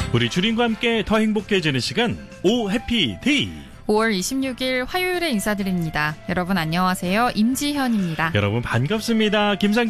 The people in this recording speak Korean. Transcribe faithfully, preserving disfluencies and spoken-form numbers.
우리 주린과 함께 더 행복해지는 시간 오 해피데이. 오월 이십육일 화요일에 인사드립니다. 여러분 안녕하세요. 임지현입니다. 여러분 반갑습니다. 김상